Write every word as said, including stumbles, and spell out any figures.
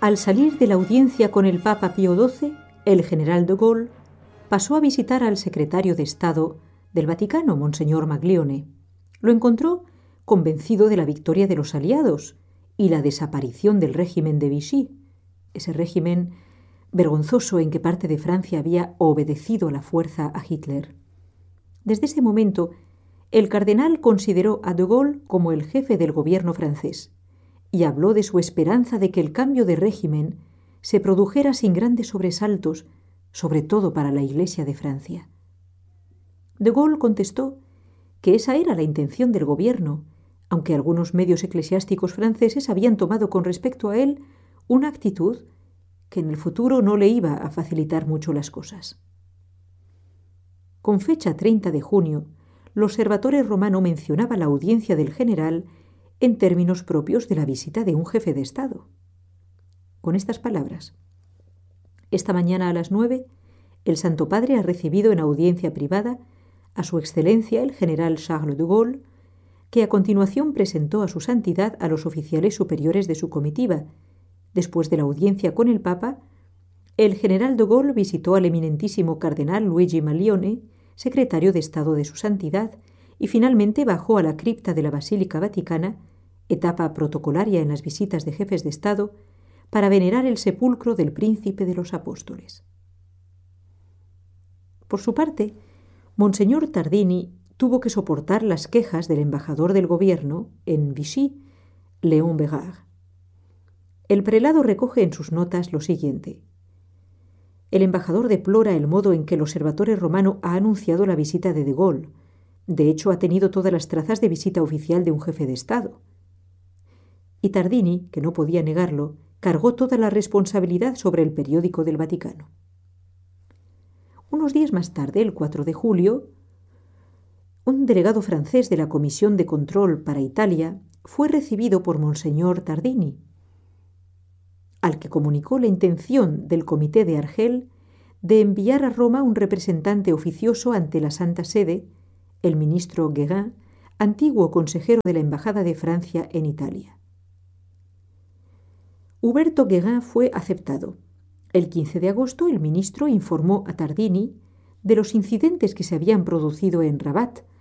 Al salir de la audiencia con el Papa Pío doce, el general de Gaulle pasó a visitar al secretario de Estado del Vaticano, Monseñor Maglione. Lo encontró convencido de la victoria de los aliados y la desaparición del régimen de Vichy, ese régimen vergonzoso en que parte de Francia había obedecido a la fuerza a Hitler. Desde ese momento, el cardenal consideró a de Gaulle como el jefe del gobierno francés y habló de su esperanza de que el cambio de régimen se produjera sin grandes sobresaltos, sobre todo para la Iglesia de Francia. De Gaulle contestó que esa era la intención del gobierno, aunque algunos medios eclesiásticos franceses habían tomado con respecto a él una actitud que en el futuro no le iba a facilitar mucho las cosas. Con fecha treinta de junio, l'Osservatore Romano mencionaba la audiencia del general en términos propios de la visita de un jefe de Estado. Con estas palabras: esta mañana a las nueve, el Santo Padre ha recibido en audiencia privada a su excelencia el general Charles de Gaulle, que a continuación presentó a su santidad a los oficiales superiores de su comitiva. Después de la audiencia con el Papa, el general de Gaulle visitó al eminentísimo cardenal Luigi Maglione, secretario de Estado de su santidad, y finalmente bajó a la cripta de la Basílica Vaticana, etapa protocolaria en las visitas de jefes de Estado, para venerar el sepulcro del Príncipe de los Apóstoles. Por su parte, Monseñor Tardini tuvo que soportar las quejas del embajador del gobierno en Vichy, Léon Bérard. El prelado recoge en sus notas lo siguiente: el embajador deplora el modo en que el Observatore Romano ha anunciado la visita de de Gaulle. De hecho, ha tenido todas las trazas de visita oficial de un jefe de Estado. Y Tardini, que no podía negarlo, cargó toda la responsabilidad sobre el periódico del Vaticano. Unos días más tarde, el cuatro de julio, un delegado francés de la Comisión de Control para Italia fue recibido por Monseñor Tardini, al que comunicó la intención del Comité de Argel de enviar a Roma un representante oficioso ante la Santa Sede, el ministro Guérin, antiguo consejero de la Embajada de Francia en Italia. Huberto Guérin fue aceptado. El quince de agosto, el ministro informó a Tardini de los incidentes que se habían producido en Rabat,